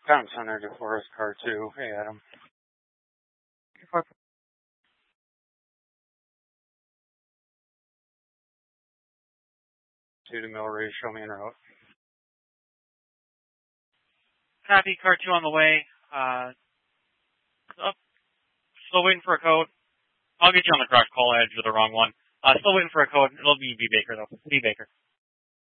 Tom Center to Forest Car 2. Hey, Adam. To the mill race, show me en route. Copy, car 2 on the way. Still waiting for a code. I'll get you on the correct call. I had you the wrong one. Still waiting for a code. It'll be B. Baker, though. B. Baker.